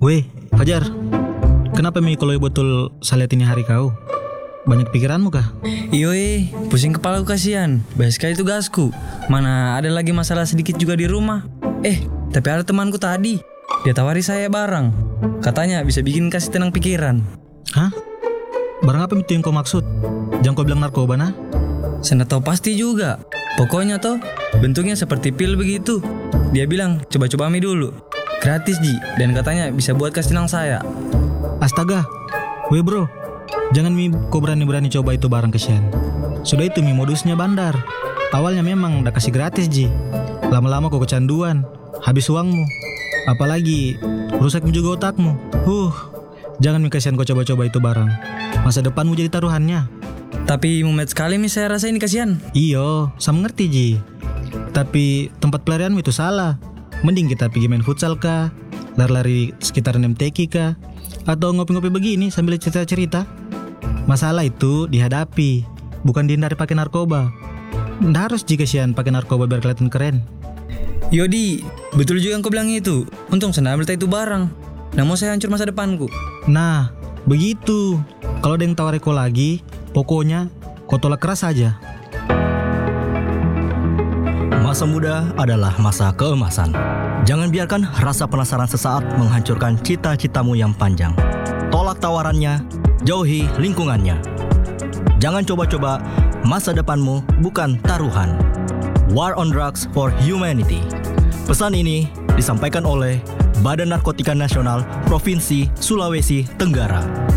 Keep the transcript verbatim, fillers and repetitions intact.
Weh, Fajar, kenapa mi kalau betul saya lihat ini hari kau? Banyak pikiranmu kah? Iyo eh, pusing kepala kasihan. Banyak sekali tugasku. Mana ada lagi masalah sedikit juga di rumah. Eh, tapi ada temanku tadi. Dia tawari saya barang. Katanya bisa bikin kasih tenang pikiran. Hah? Barang apa itu yang kau maksud? Jangan kau bilang narkoba nah? Saya tahu pasti juga. Pokoknya toh, bentuknya seperti pil begitu. Dia bilang, coba-coba mi dulu. Gratis Ji, dan katanya bisa buat kasih tenang saya. Astaga, weh bro, jangan mi kau berani-berani coba itu barang kesian. Sudah itu mi modusnya bandar. Awalnya memang udah kasih gratis Ji. Lama-lama kau kecanduan, habis uangmu. Apalagi rusak juga otakmu. Huh, jangan mi kasihan kau coba-coba itu barang. Masa depanmu jadi taruhannya. Tapi mumet sekali mi saya rasa ini kasihan. Iyo, saya mengerti Ji. Tapi tempat pelarianmu itu salah. Mending kita pergi main futsal kah, lari-lari sekitaran M T Q kah, atau ngopi-ngopi begini sambil cerita-cerita. Masalah itu dihadapi, bukan dihindari pakai narkoba. Nggak harus jika kasihan pakai narkoba biar kelihatan keren. Yodi, betul juga yang kau bilang itu. Untung saya ambil itu barang. Nah mau saya hancur masa depanku. Nah, begitu. Kalau ada yang tawari kau lagi, pokoknya kau tolak keras saja. Masa muda adalah masa keemasan. Jangan biarkan rasa penasaran sesaat menghancurkan cita-citamu yang panjang. Tolak tawarannya, jauhi lingkungannya. Jangan coba-coba, masa depanmu bukan taruhan. War on Drugs for Humanity. Pesan ini disampaikan oleh Badan Narkotika Nasional Provinsi Sulawesi Tenggara.